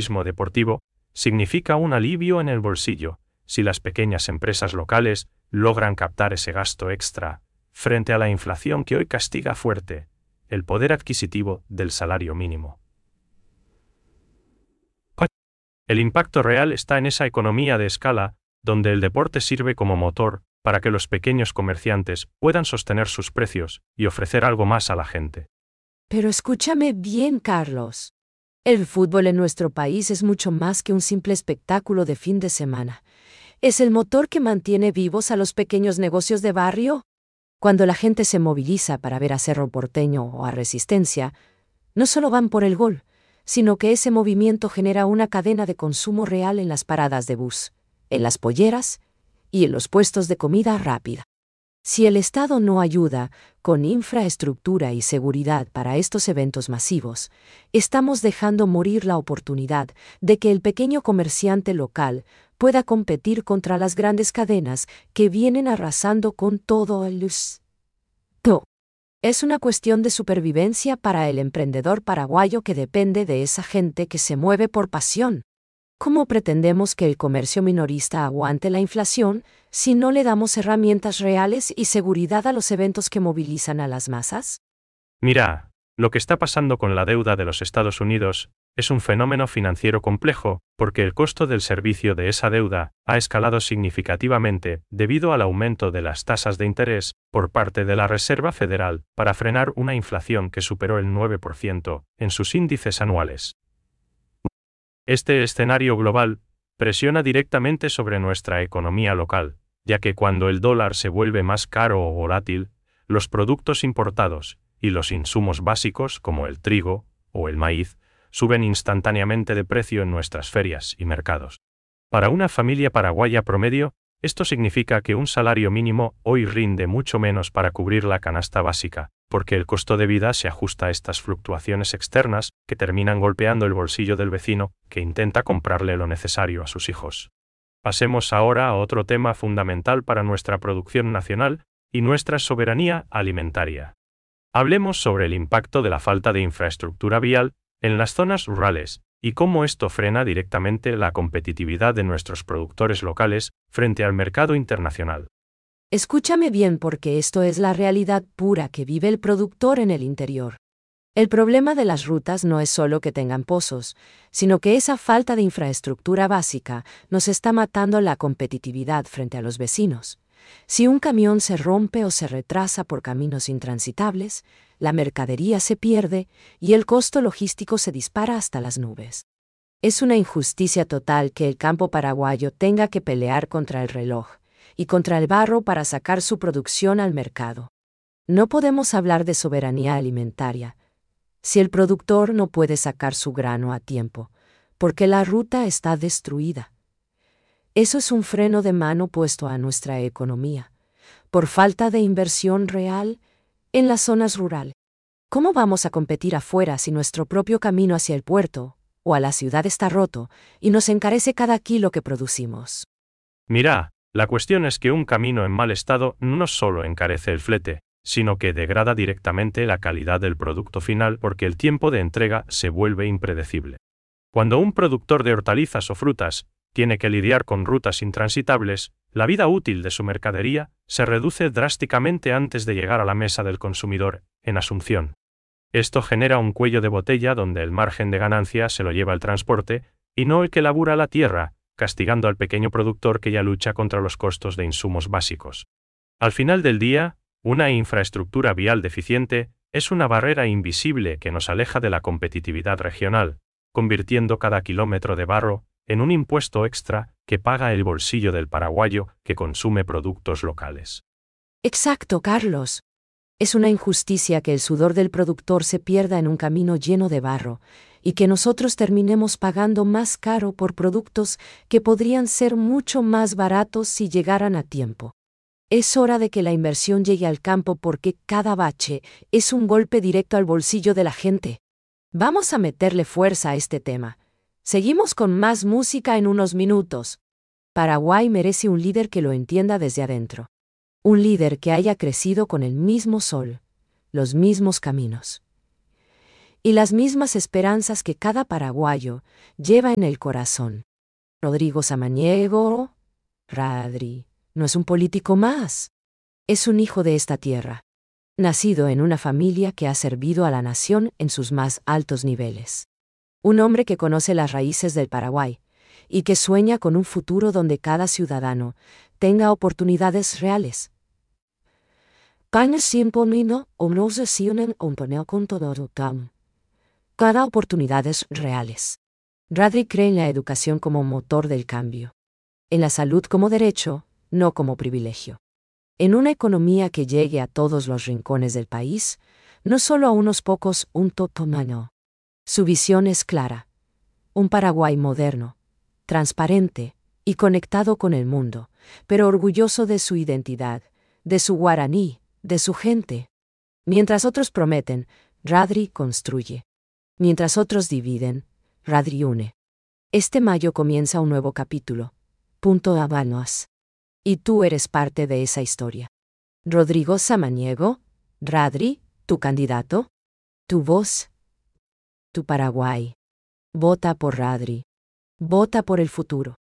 turismo deportivo, significa un alivio en el bolsillo, si las pequeñas empresas locales logran captar ese gasto extra, frente a la inflación que hoy castiga fuerte el poder adquisitivo del salario mínimo. El impacto real está en esa economía de escala, donde el deporte sirve como motor para que los pequeños comerciantes puedan sostener sus precios y ofrecer algo más a la gente. Pero escúchame bien, Carlos. El fútbol en nuestro país es mucho más que un simple espectáculo de fin de semana. Es el motor que mantiene vivos a los pequeños negocios de barrio. Cuando la gente se moviliza para ver a Cerro Porteño o a Resistencia, no solo van por el gol, sino que ese movimiento genera una cadena de consumo real en las paradas de bus, en las polleras y en los puestos de comida rápida. Si el Estado no ayuda con infraestructura y seguridad para estos eventos masivos, estamos dejando morir la oportunidad de que el pequeño comerciante local pueda competir contra las grandes cadenas que vienen arrasando con todo el luz. No. Es una cuestión de supervivencia para el emprendedor paraguayo que depende de esa gente que se mueve por pasión. ¿Cómo pretendemos que el comercio minorista aguante la inflación si no le damos herramientas reales y seguridad a los eventos que movilizan a las masas? Mira, lo que está pasando con la deuda de los Estados Unidos es un fenómeno financiero complejo, porque el costo del servicio de esa deuda ha escalado significativamente debido al aumento de las tasas de interés por parte de la Reserva Federal para frenar una inflación que superó el 9% en sus índices anuales. Este escenario global presiona directamente sobre nuestra economía local, ya que cuando el dólar se vuelve más caro o volátil, los productos importados y los insumos básicos como el trigo o el maíz suben instantáneamente de precio en nuestras ferias y mercados. Para una familia paraguaya promedio, esto significa que un salario mínimo hoy rinde mucho menos para cubrir la canasta básica, porque el costo de vida se ajusta a estas fluctuaciones externas que terminan golpeando el bolsillo del vecino que intenta comprarle lo necesario a sus hijos. Pasemos ahora a otro tema fundamental para nuestra producción nacional y nuestra soberanía alimentaria. Hablemos sobre el impacto de la falta de infraestructura vial en las zonas rurales, y cómo esto frena directamente la competitividad de nuestros productores locales frente al mercado internacional. Escúchame bien porque esto es la realidad pura que vive el productor en el interior. El problema de las rutas no es solo que tengan pozos, sino que esa falta de infraestructura básica nos está matando la competitividad frente a los vecinos. Si un camión se rompe o se retrasa por caminos intransitables, la mercadería se pierde y el costo logístico se dispara hasta las nubes. Es una injusticia total que el campo paraguayo tenga que pelear contra el reloj y contra el barro para sacar su producción al mercado. No podemos hablar de soberanía alimentaria si el productor no puede sacar su grano a tiempo, porque la ruta está destruida. Eso es un freno de mano puesto a nuestra economía, por falta de inversión real en las zonas rurales. ¿Cómo vamos a competir afuera si nuestro propio camino hacia el puerto o a la ciudad está roto y nos encarece cada kilo que producimos? Mira, la cuestión es que un camino en mal estado no solo encarece el flete, sino que degrada directamente la calidad del producto final porque el tiempo de entrega se vuelve impredecible. Cuando un productor de hortalizas o frutas tiene que lidiar con rutas intransitables, la vida útil de su mercadería se reduce drásticamente antes de llegar a la mesa del consumidor, en Asunción. Esto genera un cuello de botella donde el margen de ganancia se lo lleva el transporte y no el que labura la tierra, castigando al pequeño productor que ya lucha contra los costos de insumos básicos. Al final del día, una infraestructura vial deficiente es una barrera invisible que nos aleja de la competitividad regional, convirtiendo cada kilómetro de barro en un impuesto extra que paga el bolsillo del paraguayo que consume productos locales. Exacto, Carlos. Es una injusticia que el sudor del productor se pierda en un camino lleno de barro y que nosotros terminemos pagando más caro por productos que podrían ser mucho más baratos si llegaran a tiempo. Es hora de que la inversión llegue al campo porque cada bache es un golpe directo al bolsillo de la gente. Vamos a meterle fuerza a este tema. Seguimos con más música en unos minutos. Paraguay merece un líder que lo entienda desde adentro. Un líder que haya crecido con el mismo sol, los mismos caminos y las mismas esperanzas que cada paraguayo lleva en el corazón. Rodrigo Samaniego, Radri, no es un político más. Es un hijo de esta tierra, nacido en una familia que ha servido a la nación en sus más altos niveles. Un hombre que conoce las raíces del Paraguay y que sueña con un futuro donde cada ciudadano tenga oportunidades reales. Cada oportunidades reales. Radri cree en la educación como motor del cambio. En la salud como derecho, no como privilegio. En una economía que llegue a todos los rincones del país, no solo a unos pocos, un totomano. Su visión es clara. Un Paraguay moderno, transparente y conectado con el mundo, pero orgulloso de su identidad, de su guaraní, de su gente. Mientras otros prometen, Radri construye. Mientras otros dividen, Radri une. Este mayo comienza un nuevo capítulo. Punto Habanos. Y tú eres parte de esa historia. Rodrigo Samaniego, Radri, tu candidato, tu voz, tu Paraguay. Vota por Radri. Vota por el futuro.